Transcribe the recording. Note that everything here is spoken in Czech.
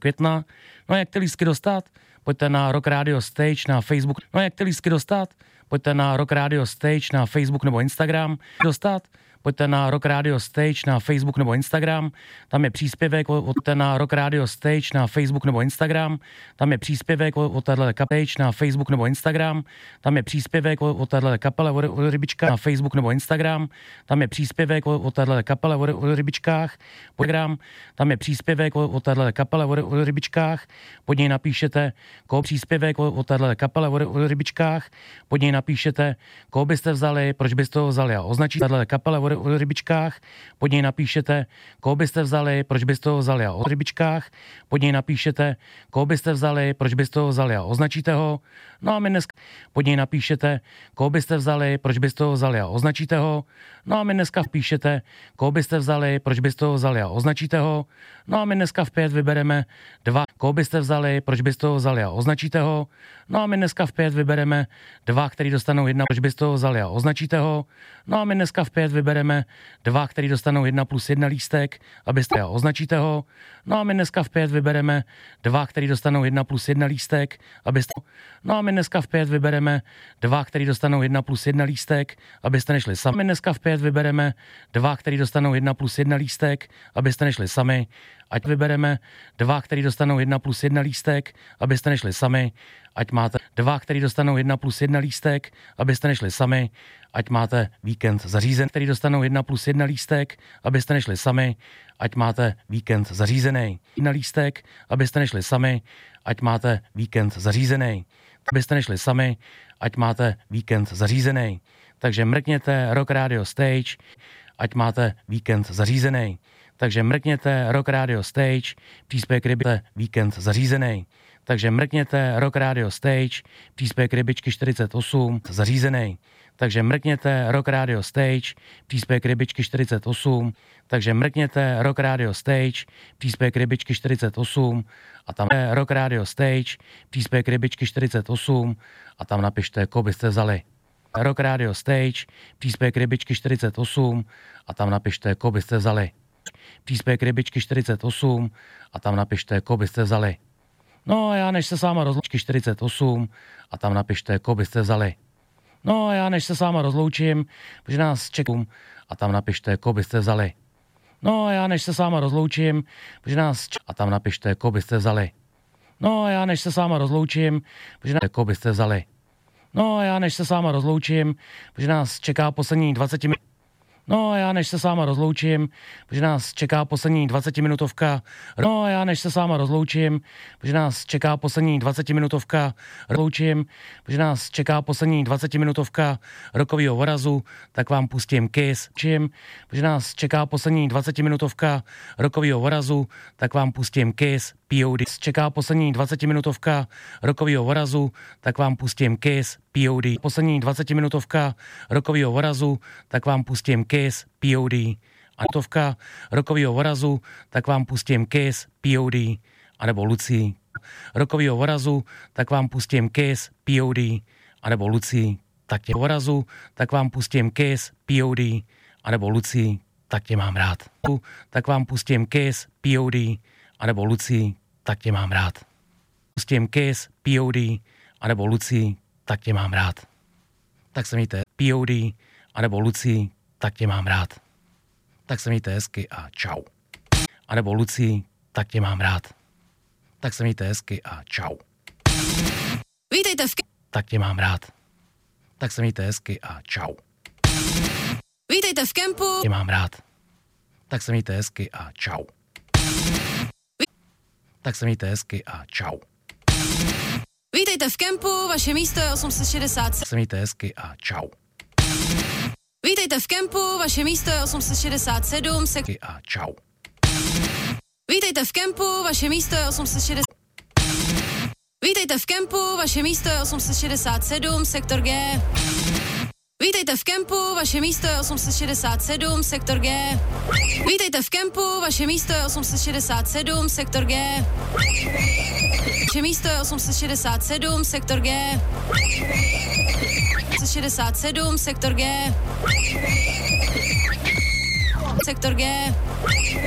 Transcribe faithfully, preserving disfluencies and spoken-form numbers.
května. No a jak ty lístky dostat? Pojďte na Rock Radio Stage na Facebook. No a jak ty lístky dostat? Pojďte na Rock Radio Stage na Facebook nebo Instagram. Dostat? Pojďte na Rock Radio Stage na Facebook nebo Instagram, tam je příspěvek od na Rock Radio Stage na Facebook nebo Instagram, tam je příspěvek od téhle kapely na Facebook nebo Instagram, tam je příspěvek od téhle kapele o rybičkách na Facebook nebo Instagram, tam je příspěvek od téhle kapele o rybičkách, program, tam je příspěvek od téhle kapele o rybičkách, pod něj napíšete, koho příspěvek od téhle kapele o rybičkách, pod něj napíšete, koho byste vzali, proč byste ho vzali a označíte téhle kapele o o rybičkách, pod něj napíšete, koho byste vzali, proč byste ho vzali a o rybičkách, pod něj napíšete, koho byste vzali, proč byste ho vzali a označíte ho. No a my dneska pod něj napíšete, koho byste vzali, proč byste ho vzali a označíte ho. No a my dneska vpíšete, koho byste vzali, proč byste ho vzali a označíte ho. No a my dneska v pět vybereme dva, koho byste vzali, proč byste ho vzali a označíte ho. No a my dneska v pět vybereme dva, který dostanou jedna, proč byste ho vzali a označíte ho. No a my dneska v pět vybereme dva, který dostanou jedna plus jedna lístek, abyste a označíte ho. No a my dneska v pět vybereme dva, který dostanou jedna plus jedna lístek, abyste. No a my dneska v pět vybereme dva, který dostanou jedna plus jedna lístek, abyste nešli sami. My dneska v pět vybereme dva, který dostanou jedna plus jedna lístek, abyste nešli sami. Ať vybereme dva, který dostanou jedna plus jedna lístek, abyste nešli sami. Ať máte dva, který dostanou jedna plus jedna lístek, abyste nešli sami. Ať máte víkend zařízen, který dostanou jedna plus jedna lístek, abyste nešli sami. Ať máte víkend zařízený. Jedna lístek, abyste nešli sami. Ať máte víkend zařízený. Abyste nešli sami. Ať máte víkend zařízený. Takže mrkněte Rock Radio Stage, ať máte víkend zařízený. Takže mrkněte Rock Radio Stage, příspěvek rybičky, víkend zařízený. Takže mrkněte Rock Radio Stage, příspěvek rybičky čtyřicet osm, zařízený. Takže mrkněte Rock Radio Stage, příspěvek rybičky čtyřicet osm. Takže mrkněte Rock Radio Stage, příspěvek rybičky čtyřicet osm. A tam je Rock Radio Stage, příspěvek rybičky čtyřicet osm. A tam napište, koho byste vzali. Rock Radio Stage, příspěvek rybičky čtyřicet osm. A tam napište, koho byste vzali. Příspěvek rybičky čtyřicet osm. A tam napište, koho byste vzali. No a já než se s váma rozloučím čtyřicet osm. A tam napište, koho byste vzali. No a já než se s váma rozloučím, protože nás čekám, a tam napište, koho byste vzali. No a já než se s váma rozloučím, protože nás čekám, a tam napište, koho byste vzali. No a já než se s váma rozloučím, protože nás koho byste vzali. No a já než se s váma rozloučím, protože nás čeká poslední dvacet minut. No a já než se s váma rozloučím, protože nás čeká poslední dvacetiminutovka. No a já než se s váma rozloučím, protože nás čeká poslední dvacetiminutovka. Rozloučím, protože nás čeká poslední dvacetiminutovka rokovýho vorazu, tak vám pustím Kiss. Čím, protože nás čeká poslední dvacetiminutovka rokovýho vorazu, tak vám pustím Kiss. P O D. Čeká poslední dvacetiminutovka rokovýho vorazu, tak vám pustím Kiss. P O D. Poslední dvacetiminutovka rokovýho vorazu, tak vám pustím Kiss. P O D. A tovka rokovýho vorazu, tak vám pustím Kiss. P O D. A nebo Lucí. Rokovýho vorazu, tak vám pustím Kiss. P O D. A nebo Lucí. Tak tě vorazu, tak vám pustím Kiss. P O D. A nebo Lucí. Tak tě mám rád. Tak vám pustím Kiss. P O D. A nebo Lucí. Tak tě mám rád. Pustím Kiss, P O D, anebo Lucí, tak tě mám rád. Tak se mějte P O D, anebo Lucí, tak tě mám rád. Tak se mějte hezky a čau. Anebo Lucí, tak tě mám rád. Tak se mějte hezky a čau. Vítejte v ke- Tak tě mám rád. Tak se mějte hezky a čau. Vítejte v kempu. Tě mám rád. Tak se mějte hezky a čau. Tak se mějte hezky a čau. Vítejte v kempu, vaše místo je osm set šedesát sedm. Tak se mějte hezky a čau. Vítejte v kempu, vaše místo je osm set šedesát sedm. Sek- A čau. Vítejte v kempu, vaše místo je osm set šedesát sedm. Vítejte v kempu, vaše místo je osm set šedesát sedm, sektor G. Vítejte v kempu, vaše místo je osm set šedesát sedm, sektor G. Vítejte v kempu, vaše místo je osm set šedesát sedm, sektor G. Vaše místo je osm set šedesát sedm, sektor G. osm set šedesát sedm, sektor G. Sektor G.